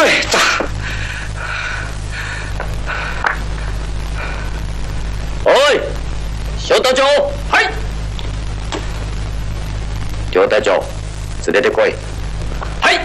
对的。 おい、小隊長。 はい。 両隊長、連れてこい。